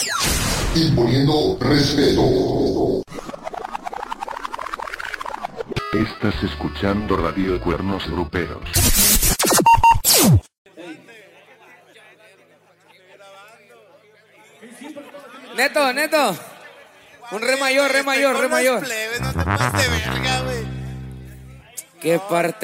Imponiendo respeto. Estás escuchando Radio Cuernos Gruperos. Neto. Un re mayor. Plebes, no te pases de verga, güey. ¿Qué parte?